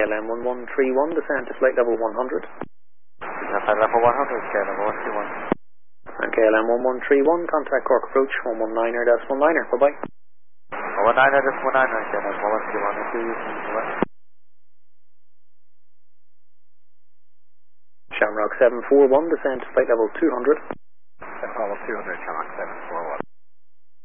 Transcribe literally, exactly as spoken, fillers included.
L M one one three one, descend to flight level one hundred. Flight level one hundred, K L M one three one. And K L M one one three one, contact Cork approach one one niner dash one niner, bye bye. one niner dash one niner, K L M one one three one, thank you. Shamrock seven four one, descend to flight level two hundred. Level two hundred, Shamrock seven four one.